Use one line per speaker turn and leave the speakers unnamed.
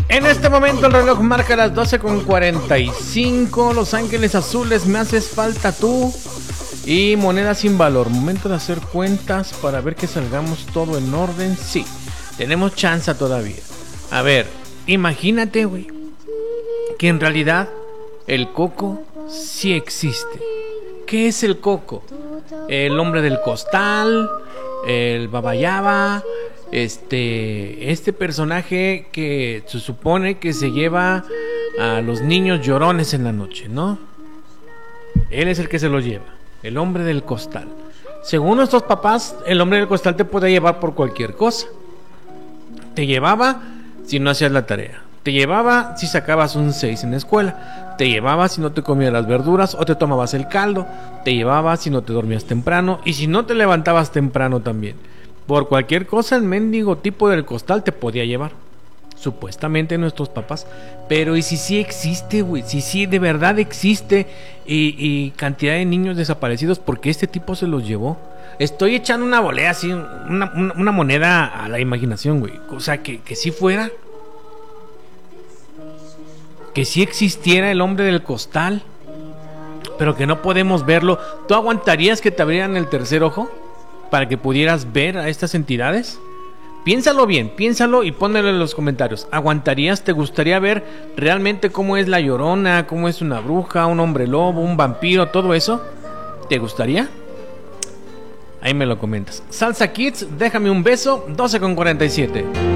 En este momento el reloj marca las 12:45. Los Ángeles Azules, me haces falta tú. Y moneda sin valor. Momento de hacer cuentas para ver que salgamos todo en orden. Sí, tenemos chance todavía. A ver, imagínate, güey, que en realidad el coco sí existe. ¿Qué es el coco? El hombre del costal, el babayaba, este personaje que se supone que se lleva a los niños llorones en la noche, ¿no? Él es el que se los lleva, el hombre del costal. Según nuestros papás, el hombre del costal te podía llevar por cualquier cosa. Te llevaba si no hacías la tarea. Te llevaba si sacabas un 6 en la escuela. Te llevaba si no te comías las verduras o te tomabas el caldo. Te llevaba si no te dormías temprano y si no te levantabas temprano también. Por cualquier cosa el mendigo tipo del costal te podía llevar. Supuestamente nuestros papás. Pero ¿y si sí existe, güey? Si sí de verdad existe y cantidad de niños desaparecidos porque este tipo se los llevó. Estoy echando una volea así, una moneda a la imaginación, güey. O sea, que sí fuera. Que sí existiera el hombre del costal, pero que no podemos verlo. ¿Tú aguantarías que te abrieran el tercer ojo para que pudieras ver a estas entidades? Piénsalo bien, piénsalo y pónelo en los comentarios. ¿Aguantarías? ¿Te gustaría ver realmente cómo es la Llorona, cómo es una bruja, un hombre lobo, un vampiro, todo eso? ¿Te gustaría? Ahí me lo comentas. Salsa Kids, déjame un beso, 12:47.